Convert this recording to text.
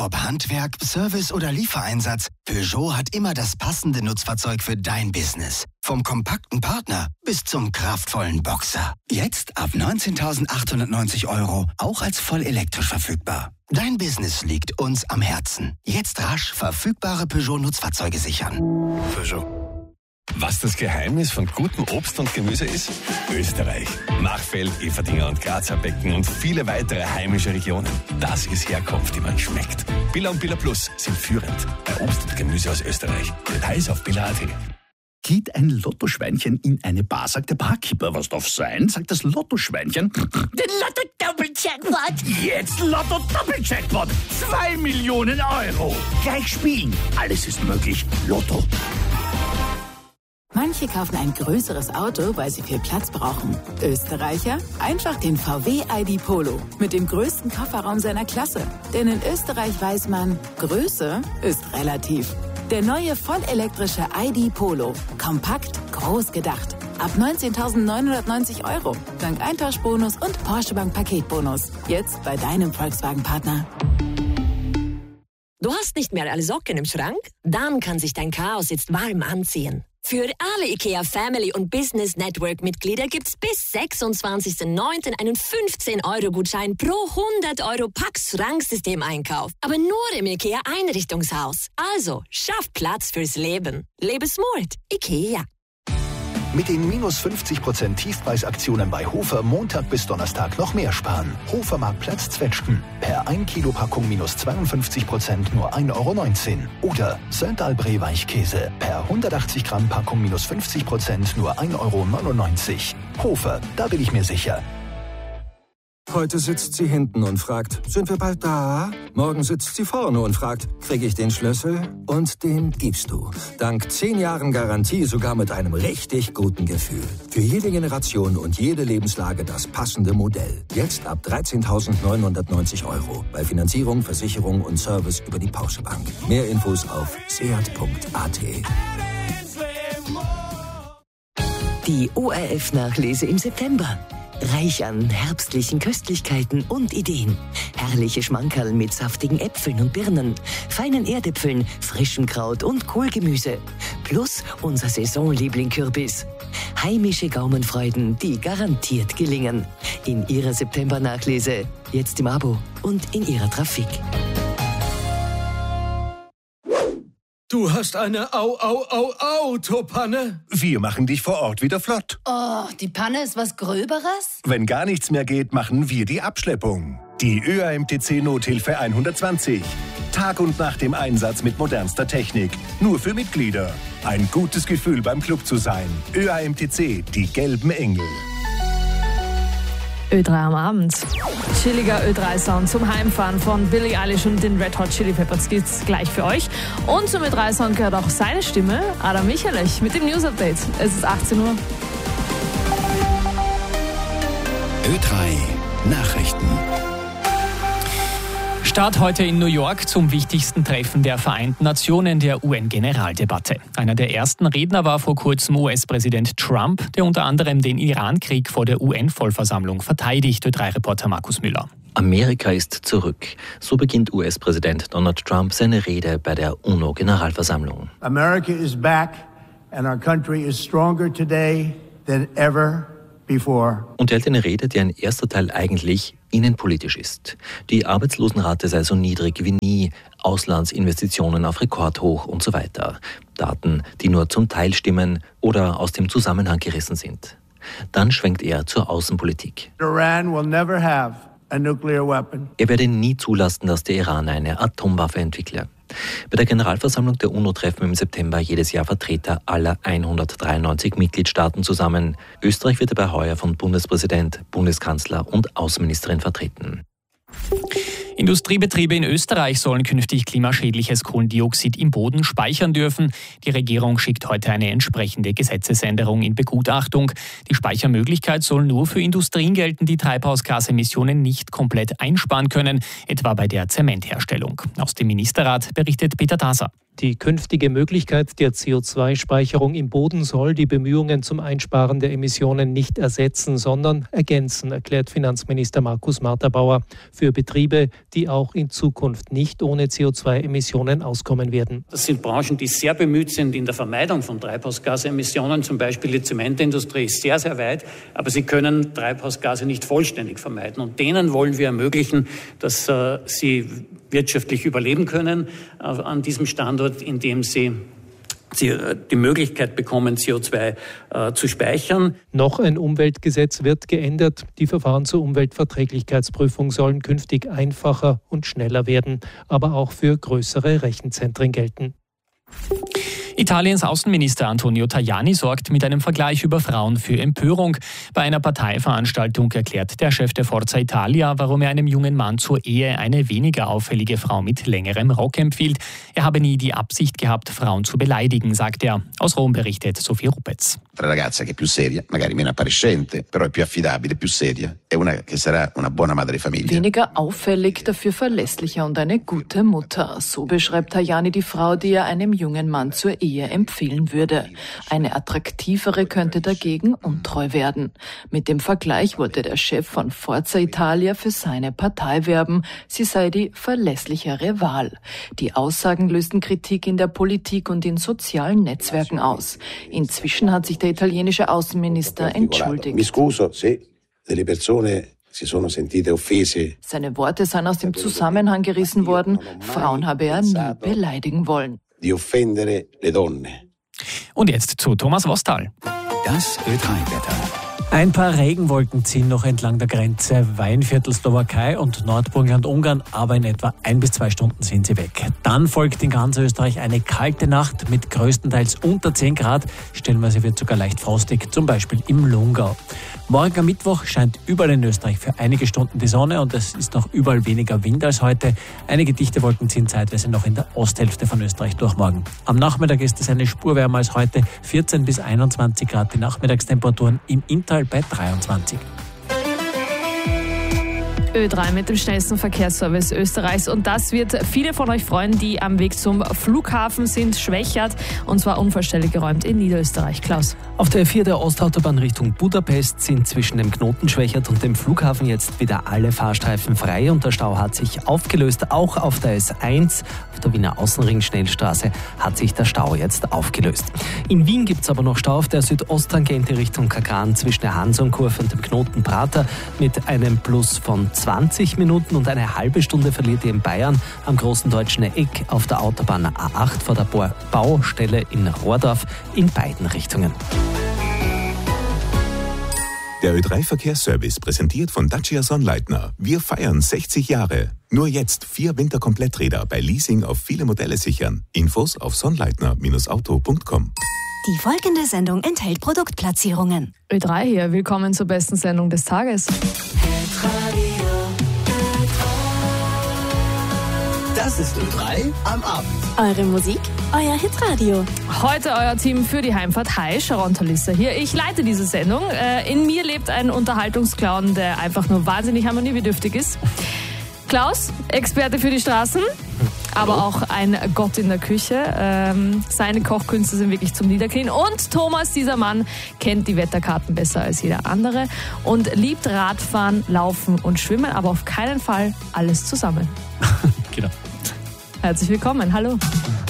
Ob Handwerk, Service oder Liefereinsatz, Peugeot hat immer das passende Nutzfahrzeug für dein Business. Vom kompakten Partner bis zum kraftvollen Boxer. Jetzt ab 19.890 €, auch als voll elektrisch verfügbar. Dein Business liegt uns am Herzen. Jetzt rasch verfügbare Peugeot-Nutzfahrzeuge sichern. Peugeot. Was das Geheimnis von gutem Obst und Gemüse ist? Österreich. Machfeld, Everdinger und Grazer Becken und viele weitere heimische Regionen. Das ist Herkunft, die man schmeckt. Billa und Billa Plus sind führend bei Obst und Gemüse aus Österreich. Details auf billa.at. Geht ein Lottoschweinchen in eine Bar, sagt der Barkeeper, was darf sein? Sagt das Lottoschweinchen. Den Lotto-Doppel-Jackpot! Jetzt Lotto-Doppel-Jackpot! 2 Millionen €! Gleich spielen! Alles ist möglich. Lotto. Manche kaufen ein größeres Auto, weil sie viel Platz brauchen. Österreicher? Einfach den VW ID Polo mit dem größten Kofferraum seiner Klasse. Denn in Österreich weiß man, Größe ist relativ. Der neue vollelektrische ID Polo. Kompakt, groß gedacht. Ab 19.990 €. Dank Eintauschbonus und Porsche Bank Paketbonus. Jetzt bei deinem Volkswagen-Partner. Du hast nicht mehr alle Socken im Schrank? Dann kann sich dein Chaos jetzt warm anziehen. Für alle IKEA Family und Business Network Mitglieder gibt's bis 26.09. einen 15-€-Gutschein pro 100 € Pax-Schranksystem-Einkauf. Aber nur im IKEA Einrichtungshaus. Also, schaff Platz fürs Leben. Lebe smart. IKEA. Mit den minus 50% Tiefpreisaktionen bei Hofer Montag bis Donnerstag noch mehr sparen. Hofermarktplatz Zwetschgen. Per 1 Kilo Packung minus 52% nur 1,19 €. Oder Söndalbré Weichkäse. Per 180 Gramm Packung minus 50% nur 1,99 €. Hofer, da bin ich mir sicher. Heute sitzt sie hinten und fragt, sind wir bald da? Morgen sitzt sie vorne und fragt, kriege ich den Schlüssel? Und den gibst du. Dank 10 Jahren Garantie sogar mit einem richtig guten Gefühl. Für jede Generation und jede Lebenslage das passende Modell. Jetzt ab 13.990 €. Bei Finanzierung, Versicherung und Service über die Porsche Bank. Mehr Infos auf seat.at. Die ORF-Nachlese im September. Reich an herbstlichen Köstlichkeiten und Ideen. Herrliche Schmankerl mit saftigen Äpfeln und Birnen, feinen Erdäpfeln, frischem Kraut und Kohlgemüse. Plus unser Saisonliebling Kürbis. Heimische Gaumenfreuden, die garantiert gelingen. In Ihrer September-Nachlese, jetzt im Abo und in Ihrer Trafik. Du hast eine Autopanne? Wir machen dich vor Ort wieder flott. Oh, die Panne ist was Gröberes? Wenn gar nichts mehr geht, machen wir die Abschleppung. Die ÖAMTC Nothilfe 120. Tag und Nacht im Einsatz mit modernster Technik. Nur für Mitglieder. Ein gutes Gefühl beim Club zu sein. ÖAMTC, die gelben Engel. Ö3 am Abend. Chilliger Ö3-Sound zum Heimfahren von Billie Eilish und den Red Hot Chili Peppers gibt's gleich für euch. Und zum Ö3-Sound gehört auch seine Stimme, Adam Michalich, mit dem News-Update. Es ist 18 Uhr. Ö3 Nachrichten. Start heute in New York zum wichtigsten Treffen der Vereinten Nationen, der UN-Generaldebatte. Einer der ersten Redner war vor kurzem US-Präsident Trump, der unter anderem den Iran-Krieg vor der UN-Vollversammlung verteidigt, Ö3-Reporter Markus Müller. Amerika ist zurück. So beginnt US-Präsident Donald Trump seine Rede bei der UNO-Generalversammlung. America is back and our country is stronger today than ever before. Und er hält eine Rede, deren erster Teil eigentlich innenpolitisch ist. Die Arbeitslosenrate sei so niedrig wie nie, Auslandsinvestitionen auf Rekordhoch und so weiter. Daten, die nur zum Teil stimmen oder aus dem Zusammenhang gerissen sind. Dann schwenkt er zur Außenpolitik. Iran will never have a nuclear weapon. Er werde nie zulassen, dass der Iran eine Atomwaffe entwickle. Bei der Generalversammlung der UNO treffen im September jedes Jahr Vertreter aller 193 Mitgliedstaaten zusammen. Österreich wird dabei heuer von Bundespräsident, Bundeskanzler und Außenministerin vertreten. Industriebetriebe in Österreich sollen künftig klimaschädliches Kohlendioxid im Boden speichern dürfen. Die Regierung schickt heute eine entsprechende Gesetzesänderung in Begutachtung. Die Speichermöglichkeit soll nur für Industrien gelten, die Treibhausgasemissionen nicht komplett einsparen können, etwa bei der Zementherstellung. Aus dem Ministerrat berichtet Peter Daser. Die künftige Möglichkeit der CO2-Speicherung im Boden soll die Bemühungen zum Einsparen der Emissionen nicht ersetzen, sondern ergänzen, erklärt Finanzminister Markus Marterbauer. Für Betriebe, die auch in Zukunft nicht ohne CO2-Emissionen auskommen werden. Das sind Branchen, die sehr bemüht sind in der Vermeidung von Treibhausgasemissionen. Zum Beispiel die Zementindustrie ist sehr, sehr weit, aber sie können Treibhausgase nicht vollständig vermeiden. Und denen wollen wir ermöglichen, dass sie wirtschaftlich überleben können an diesem Standort, indem sie die Möglichkeit bekommen, CO2 zu speichern. Noch ein Umweltgesetz wird geändert. Die Verfahren zur Umweltverträglichkeitsprüfung sollen künftig einfacher und schneller werden, aber auch für größere Rechenzentren gelten. Italiens Außenminister Antonio Tajani sorgt mit einem Vergleich über Frauen für Empörung. Bei einer Parteiveranstaltung erklärt der Chef der Forza Italia, warum er einem jungen Mann zur Ehe eine weniger auffällige Frau mit längerem Rock empfiehlt. Er habe nie die Absicht gehabt, Frauen zu beleidigen, sagt er. Aus Rom berichtet Sophie Rupetz. Una ragazza che è più seria, magari meno appariscente, però è più affidabile, più seria, è una che sarà una buona madre di famiglia. Weniger auffällig, dafür verlässlicher und eine gute Mutter. So beschreibt Tajani die Frau, die er einem jungen Mann zur Ehe empfehlen würde. Eine attraktivere könnte dagegen untreu werden. Mit dem Vergleich wollte der Chef von Forza Italia für seine Partei werben. Sie sei die verlässlichere Wahl. Die Aussagen lösten Kritik in der Politik und in sozialen Netzwerken aus. Inzwischen hat sich der italienische Außenminister entschuldigt. Seine Worte seien aus dem Zusammenhang gerissen worden. Frauen habe er nie beleidigen wollen. Und jetzt zu Thomas Wostal. Das Ö3-Wetter. Ein paar Regenwolken ziehen noch entlang der Grenze Weinviertel Slowakei und Nordburgenland Ungarn, aber in etwa 1 bis 2 Stunden sind sie weg. Dann folgt in ganz Österreich eine kalte Nacht mit größtenteils unter 10 Grad. Stellenweise wird sogar leicht frostig, zum Beispiel im Lungau. Morgen am Mittwoch scheint überall in Österreich für einige Stunden die Sonne und es ist noch überall weniger Wind als heute. Einige dichte Wolken ziehen zeitweise noch in der Osthälfte von Österreich durch morgen. Am Nachmittag ist es eine Spur wärmer als heute, 14 bis 21 Grad die Nachmittagstemperaturen, im Inntal bei 23. Ö3 mit dem schnellsten Verkehrsservice Österreichs. Und das wird viele von euch freuen, die am Weg zum Flughafen sind. Schwächert, und zwar unvollständig geräumt in Niederösterreich. Klaus. Auf der A4 der Ostautobahn Richtung Budapest sind zwischen dem Knoten Schwächert und dem Flughafen jetzt wieder alle Fahrstreifen frei und der Stau hat sich aufgelöst. Auch auf der S1, auf der Wiener Außenring-Schnellstraße, hat sich der Stau jetzt aufgelöst. In Wien gibt es aber noch Stau auf der Südosttangente Richtung Kagran zwischen der Hansonkurve und dem Knoten Prater mit einem Plus von 20 Minuten und eine halbe Stunde verliert ihr in Bayern am Großen Deutschen Eck auf der Autobahn A8 vor der Baustelle in Rohrdorf in beiden Richtungen. Der Ö3-Verkehrsservice präsentiert von Dacia Sonnleitner. Wir feiern 60 Jahre. Nur jetzt 4 Winterkompletträder bei Leasing auf viele Modelle sichern. Infos auf sonnleitner-auto.com. Die folgende Sendung enthält Produktplatzierungen. Ö3 hier, willkommen zur besten Sendung des Tages. Das ist Ö3 am Abend. Eure Musik, euer Hitradio. Heute euer Team für die Heimfahrt. Hi, Sharon Talissa hier. Ich leite diese Sendung. In mir lebt ein Unterhaltungsclown, der einfach nur wahnsinnig harmoniebedürftig ist. Klaus, Experte für die Straßen, aber auch ein Gott in der Küche. Seine Kochkünste sind wirklich zum Niederknien. Und Thomas, dieser Mann, kennt die Wetterkarten besser als jeder andere und liebt Radfahren, Laufen und Schwimmen, aber auf keinen Fall alles zusammen. Genau. Herzlich willkommen, hallo.